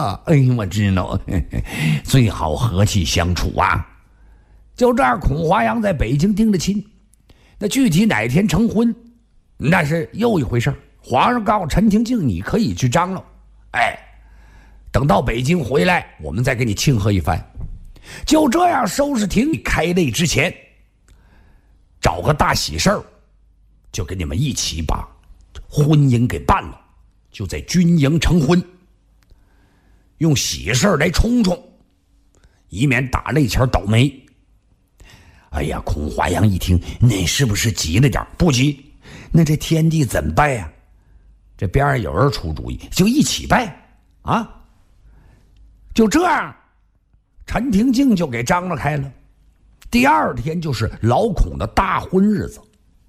了。哎呀，我知道，最好和气相处啊。就这样，孔华阳在北京定了亲。那具体哪天成婚，那是又一回事。皇上告诉陈廷敬，你可以去张罗。哎，等到北京回来，我们再给你庆贺一番。就这样，收拾亭开擂之前，找个大喜事儿，就给你们一起把婚姻给办了，就在军营成婚，用喜事来冲冲，以免打擂前倒霉。哎呀，孔华阳一听，那是不是急了点？不急，那这天地怎么拜呀？这边上有人出主意，就一起拜啊！就这样，陈廷敬就给张罗开了。第二天就是老孔的大婚日子。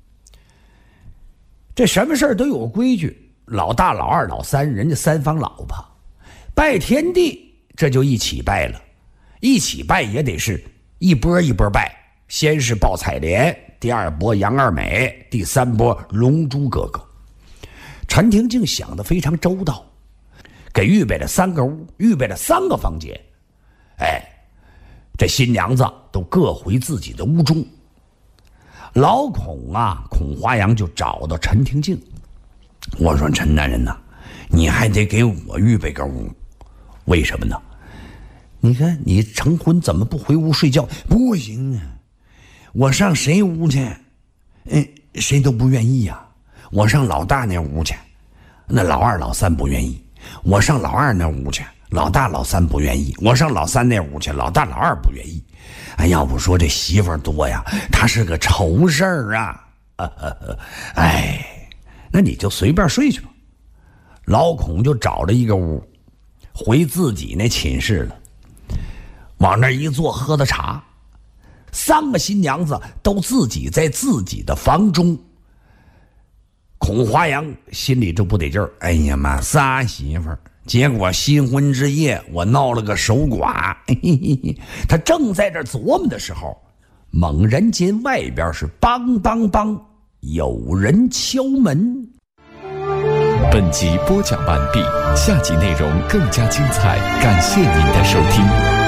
这什么事都有规矩，老大、老二、老三，人家三方老婆拜天地，这就一起拜了。一起拜也得是一波一波拜。先是报采莲，第二波杨二美，第三波龙珠哥哥。陈廷敬想得非常周到，给预备了3个屋，预备了3个房间。哎，这新娘子都各回自己的屋中。老孔啊，孔华阳就找到陈廷敬，我说陈大人呐，你还得给我预备个屋，为什么呢？你看你成婚怎么不回屋睡觉？不行啊，我上谁屋去？谁都不愿意呀。我上老大那屋去，那老二老三不愿意；我上老二那屋去，老大老三不愿意；我上老三那屋去，老大老二不愿意。哎，要不说这媳妇儿多呀，她是个愁事儿啊。哎，那你就随便睡去吧。老孔就找了一个屋，回自己那寝室了，往那一坐，喝的茶。3个新娘子都自己在自己的房中。孔华阳心里就不得劲儿，哎呀妈，3媳妇儿，结果新婚之夜我闹了个守寡。他正在这琢磨的时候，猛然间外边是梆梆梆，有人敲门。 本集播讲完毕，下集内容更加精彩，感谢您的收听。